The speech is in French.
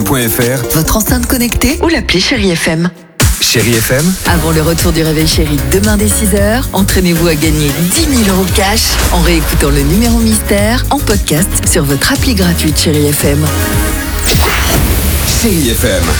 chérie.fr, votre enceinte connectée ou l'appli Chérie FM. Chérie FM, Avant le retour du Réveil Chéri demain dès 6h, entraînez-vous à gagner 10 000 € cash en réécoutant le numéro mystère en podcast sur votre appli gratuite Chérie FM. Chérie FM.